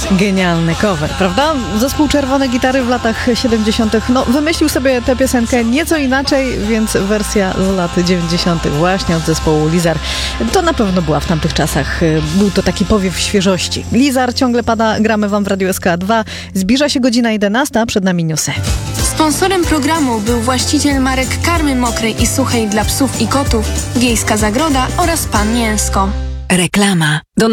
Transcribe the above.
Genialny cover, prawda? Zespół Czerwone Gitary w latach 70. Wymyślił sobie tę piosenkę nieco inaczej, więc wersja z lat 90. właśnie od zespołu Lizar. To na pewno była w tamtych czasach. Był to taki powiew świeżości. Lizar ciągle pada, gramy wam w Radiu SK2. Zbliża się godzina 11, przed nami newsy. Sponsorem programu był właściciel marek karmy mokrej i suchej dla psów i kotów, Wiejska Zagroda oraz Pan Mięsko. Reklama.